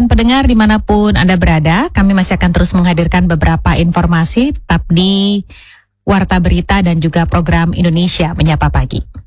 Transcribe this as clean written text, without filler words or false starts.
Dan pendengar dimanapun Anda berada, kami masih akan terus menghadirkan beberapa informasi tetap di Warta Berita dan juga program Indonesia Menyapa Pagi.